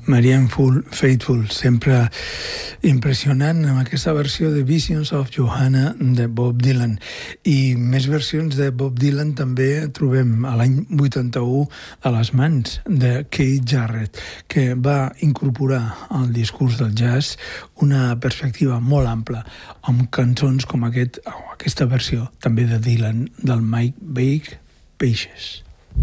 Marianne Faithfull, sempre impressionant amb aquesta versió de Visions of Johanna de Bob Dylan. I més versions de Bob Dylan també trobem a l'any 81 a les mans de Keith Jarrett, que va incorporar al discurs del jazz una perspectiva molt ampla, amb cançons com aquesta versió també de Dylan del Mike Bake, Pages.